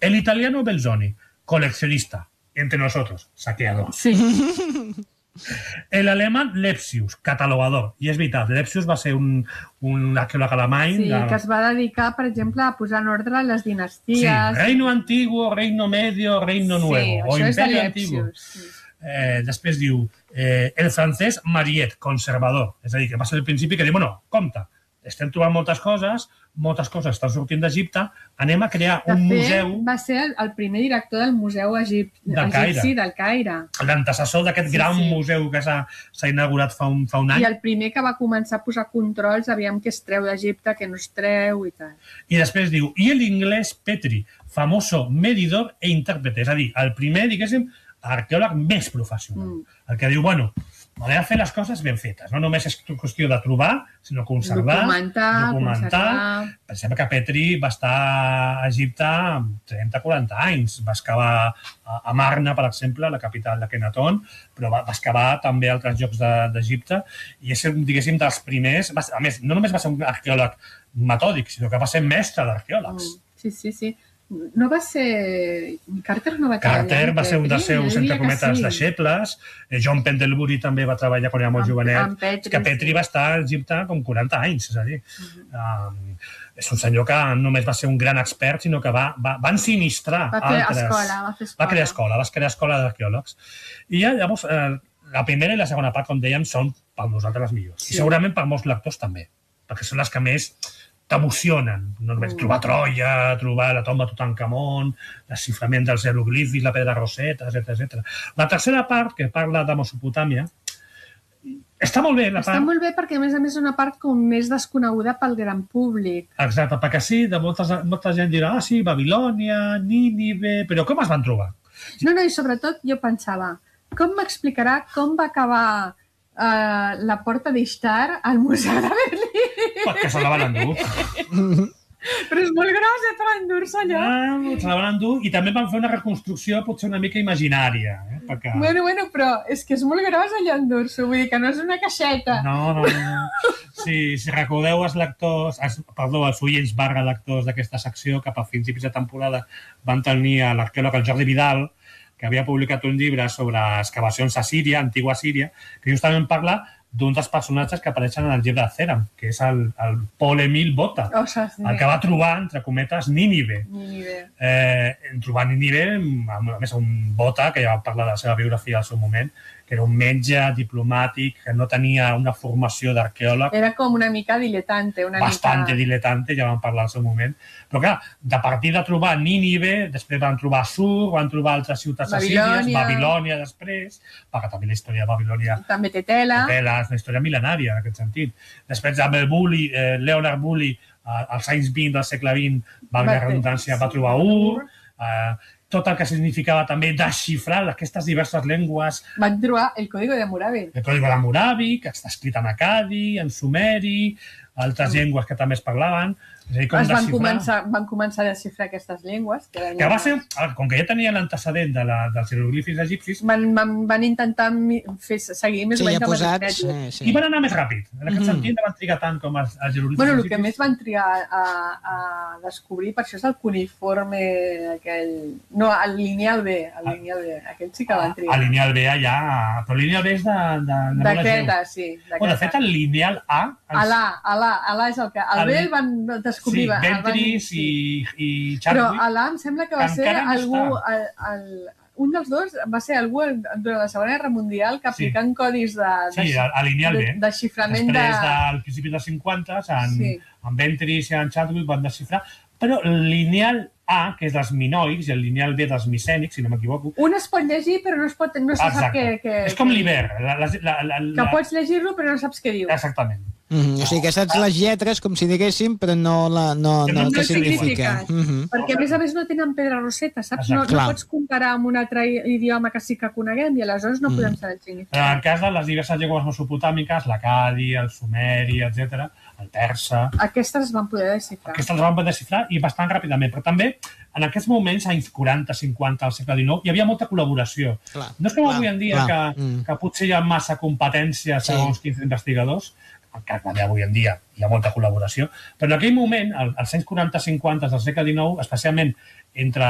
El italiano Belzoni, coleccionista, entre nosotros, saqueador. Sí. El alemán Lepsius, catalogador. I és veritat, Lepsius va ser un arqueòleg alemany. Sí, que es va dedicar, per exemple, a posar en ordre les dinasties. Sí, Reino Antiguo, Reino Medio, Reino Nuevo. Sí, o això és de Imperio Antiguo. Lepsius. Després diu el francès Mariette, conservador. És a dir, que va ser el principi que diu, bueno, compte, estem trobant moltes coses estan sortint d'Egipte, anem a crear un museu... Va ser el primer director del Museu Egipci del Caire. L'antecessor d'aquest gran museu que s'ha inaugurat fa un any. I el primer que va començar a posar controls, aviam què es treu d'Egipte, què no es treu i tal. I després diu, i l'inglès Petri, famoso medidor e intèrprete. És a dir, el primer, diguéssim, arqueòleg més professional. El que diu, bueno, m'he de fer les coses ben fetes. No només és qüestió de trobar, sinó conservar, documentar. Pensem que Petri va estar a Egipte 30-40 anys. Va excavar a Marna, per exemple, la capital de Kenaton, però va excavar també altres llocs d'Egipte i és, diguéssim, dels primers... A més, no només va ser un arqueòleg metòdic, sinó que va ser mestre d'arqueòlegs. Sí. No va ser... Carter no va treballar. Carter va ser un dels seus, entre cometes, deixebles. John Pendlebury també va treballar quan era molt jovenet. És que Petri va estar a Egipte com 40 anys, és a dir. És un senyor que no només va ser un gran expert, sinó que va ensinistrar altres. Va crear escola d'arqueòlegs. I llavors, la primera i la segona part, com dèiem, són per nosaltres les millors. I segurament per molts lectors també, perquè són les que més t'emocionen. No només trobar Troia, trobar la tomba de Tutankamon, desxiframent dels jeroglífics, la pedra Rosetta, etc. La tercera part, que parla de Mesopotàmia, està molt bé. Està molt bé perquè, a més és una part com més desconeguda pel gran públic. Exacte, perquè sí, molta gent dirà, sí, Babilònia, Nínive... Però com es van trobar? No, i sobretot jo pensava, com m'explicarà com va acabar la porta d'Ishtar al Museu de Berlín? Perquè se la van endur. Però és molt grossa per endur-se allò. Se la van endur i també van fer una reconstrucció potser una mica imaginària. Perquè... Bueno, però és que és molt grossa allò endur-se, vull dir que no és una caixeta. No. Si recordeu els oients / lectors d'aquesta secció, cap a principis de temporada van tenir l'arqueòleg el Jordi Vidal, que havia publicat un llibre sobre excavacions a Síria, antigua Síria, que justament parla d'un dels personatges que apareixen en el llibre de Ceram, que és el Paul Émile Botta, el que va trobar, entre cometes, Nínive. Trobar Nínive, a més, un Botta, que ja va parlar de la seva biografia al seu moment, que era un metge diplomàtic, que no tenia una formació d'arqueòleg. Era com una mica diletante. Bastante diletante, ja vam parlar al seu moment. Però clar, de partir de trobar Nínive, després van trobar Assur, van trobar altres ciutats assíries, Babilònia després, perquè també la història de Babilònia... També té tela. És una història mil·lenària, en aquest sentit. Després, amb el Leonard Woolley, als anys 20 del segle XX, valgui la redundància, va trobar Ur, tot el que significava també desxifrar aquestes diverses llengües. Van trobar el Código de Hammurabi. El Código de Hammurabi, que està escrit en acadi, en sumeri, altres llengües que també es parlaven. Van començar a desxifrar aquestes llengües. Que va ser, com que ja tenia l'antecedent dels jeroglífics egipcis... Van intentar seguir més o menys amb els secrets. I van anar més ràpid. En aquest sentit no van trigar tant com els jeroglífics egipcis. El que més van trigar a descobrir, per això és el cuniforme aquell... No, el lineal B. Aquell sí que van trigar. El lineal B ja... Però el lineal B és de Creta, sí. De fet, el lineal A... L'A és el que... El B el van descobrir. Sí, Ventris i Chadwick. Però l'A em sembla que va ser algú... Un dels dos va ser algú durant la Segona Guerra Mundial que aplicant codis de desxiframent Després del principi dels 50, en Ventris i en Chadwick van desxifrar, però el lineal A, que és dels minoics, i el lineal B dels micènics, si no m'equivoco. Un es pot llegir, però no se sap què... És com l'Iber. Que pots llegir-lo, però no saps què diu. Exactament. O sigui que saps les lletres, com si diguéssim, però no el que significa. Perquè, a més, no tenen pedra roseta, saps? No pots comparar amb un altre idioma que sí que coneguem i aleshores no podem saber el significat. En el cas de les diverses llengües mesopotàmiques, l'acadi, el sumeri, etc., el persa... Aquestes es van poder desxifrar. I bastant ràpidament, però també en aquests moments, anys 40, 50, al segle XIX, hi havia molta col·laboració. No és com avui en dia que potser hi ha massa competència segons quins investigadors, encara també avui en dia hi ha molta col·laboració, però en aquell moment, als anys 40-50 del segle XIX, especialment entre